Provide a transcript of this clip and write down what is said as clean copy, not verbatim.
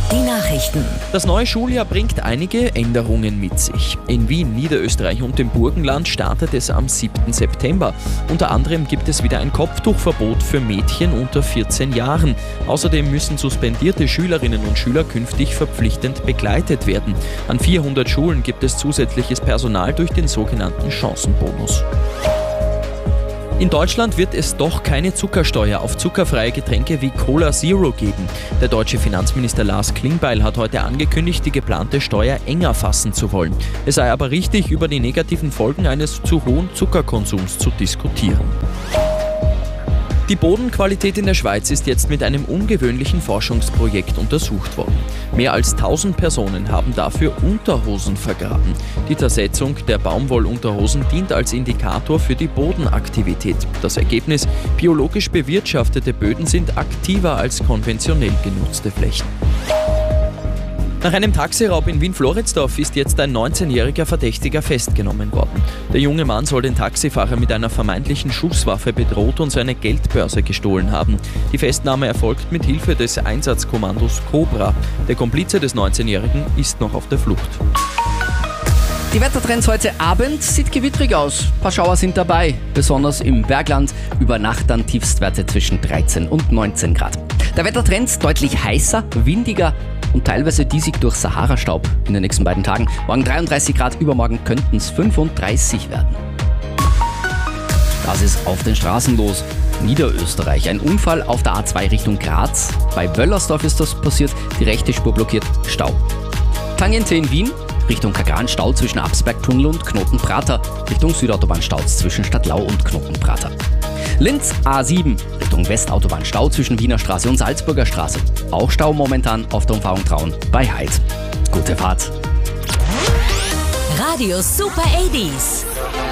Die Nachrichten. Das neue Schuljahr bringt einige Änderungen mit sich. In Wien, Niederösterreich und dem Burgenland startet es am 7. September. Unter anderem gibt es wieder ein Kopftuchverbot für Mädchen unter 14 Jahren. Außerdem müssen suspendierte Schülerinnen und Schüler künftig verpflichtend begleitet werden. An 400 Schulen gibt es zusätzliches Personal durch den sogenannten Chancenbonus. In Deutschland wird es doch keine Zuckersteuer auf zuckerfreie Getränke wie Cola Zero geben. Der deutsche Finanzminister Lars Klingbeil hat heute angekündigt, die geplante Steuer enger fassen zu wollen. Es sei aber richtig, über die negativen Folgen eines zu hohen Zuckerkonsums zu diskutieren. Die Bodenqualität in der Schweiz ist jetzt mit einem ungewöhnlichen Forschungsprojekt untersucht worden. Mehr als 1000 Personen haben dafür Unterhosen vergraben. Die Zersetzung der Baumwollunterhosen dient als Indikator für die Bodenaktivität. Das Ergebnis: biologisch bewirtschaftete Böden sind aktiver als konventionell genutzte Flächen. Nach einem Taxiraub in Wien-Floridsdorf ist jetzt ein 19-jähriger Verdächtiger festgenommen worden. Der junge Mann soll den Taxifahrer mit einer vermeintlichen Schusswaffe bedroht und seine Geldbörse gestohlen haben. Die Festnahme erfolgt mit Hilfe des Einsatzkommandos Cobra. Der Komplize des 19-Jährigen ist noch auf der Flucht. Die Wettertrends heute Abend: sieht gewittrig aus. Ein paar Schauer sind dabei, besonders im Bergland. Über Nacht dann Tiefstwerte zwischen 13 und 19 Grad. Der Wettertrend deutlich heißer, windiger und teilweise diesig durch Sahara-Staub in den nächsten beiden Tagen. Morgen 33 Grad, übermorgen könnten es 35 werden. Das ist auf den Straßen los. Niederösterreich. Ein Unfall auf der A2 Richtung Graz. Bei Wöllersdorf ist das passiert. Die rechte Spur blockiert. Stau. Tangente in Wien. Richtung Kagran Stau zwischen Absbergtunnel und Knotenprater. Richtung Südautobahn Staus zwischen Stadtlau und Knotenprater. Linz A7 Richtung Westautobahn Stau zwischen Wiener Straße und Salzburger Straße. Auch Stau momentan auf der Umfahrung Traun bei Heid. Gute Fahrt. Radio Super 80s.